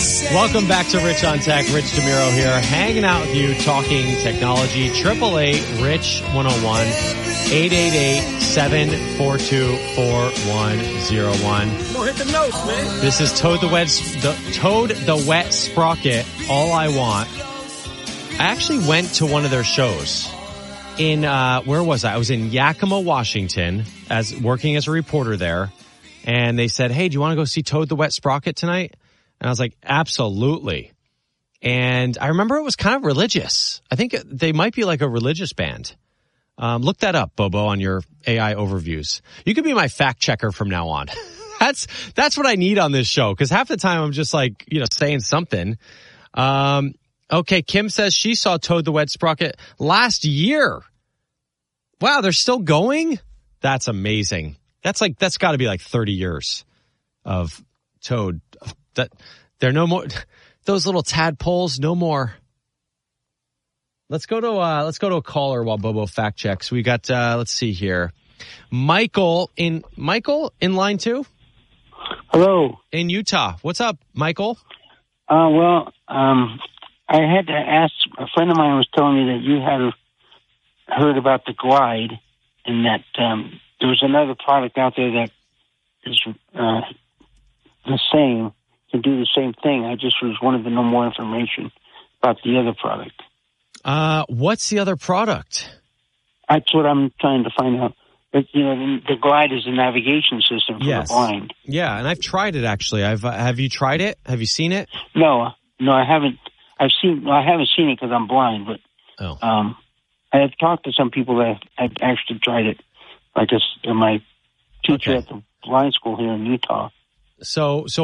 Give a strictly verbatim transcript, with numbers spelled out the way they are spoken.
Welcome back to Rich on Tech. Rich DeMiro here, hanging out with you, talking technology. Triple eight Rich one oh one, eight eight eight, seven four two, four one zero one. Come on, hit the notes, man. This is Toad the Wet, the Toad the Wet Sprocket. All I want. I actually went to one of their shows in uh where was I? I was in Yakima, Washington, as working as a reporter there, and they said, "Hey, do you want to go see Toad the Wet Sprocket tonight?" And I was like, absolutely. And I remember it was kind of religious. I think they might be like a religious band. Um, look that up, Bobo, on your A I overviews. You could be my fact checker from now on. that's that's what I need on this show, because half the time I'm just like, you know, saying something. Um, okay, Kim says she saw Toad the Wet Sprocket last year. Wow, they're still going? That's amazing. That's like, that's got to be like thirty years of Toad. That they're no more, those little tadpoles, no more. Let's go to uh let's go to a caller while Bobo fact checks. We got uh let's see here. Michael in Michael in line two? Hello. In Utah. What's up, Michael? Uh well, um I had to ask, a friend of mine was telling me that you had heard about the Glide, and that um there was another product out there that is uh the same. Can do the same thing. I just was wanted to know more information about the other product. Uh, what's the other product? That's what I'm trying to find out. But, you know, the, the Glide is a navigation system for yes. the blind. Yeah, and I've tried it actually. I've uh, have you tried it? Have you seen it? No, no, I haven't. I've seen. Well, I haven't seen it because I'm blind. But oh. um, I have talked to some people that have actually tried it. Like this, my teacher okay. at the blind school here in Utah. So, so.